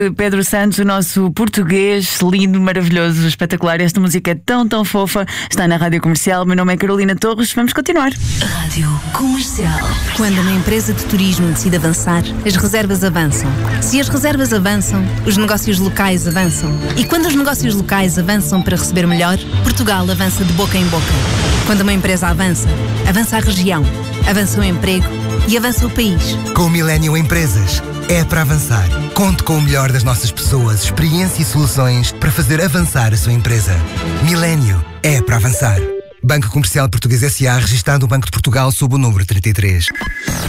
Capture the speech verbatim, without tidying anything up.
Pedro Santos, o nosso português lindo, maravilhoso, espetacular. Esta música é tão, tão fofa. Está na Rádio Comercial. Meu nome é Carolina Torres. Vamos continuar. Rádio Comercial. Quando uma empresa de turismo decide avançar, as reservas avançam. Se as reservas avançam, os negócios locais avançam. E quando os negócios locais avançam para receber melhor, Portugal avança de boca em boca. Quando uma empresa avança, avança a região, avança o emprego e avança o país. Com o Millennium Empresas, é para avançar. Conte com o melhor das nossas pessoas, experiência e soluções para fazer avançar a sua empresa. Millennium é para avançar. Banco Comercial Português S A, registado no Banco de Portugal sob o número trinta e três.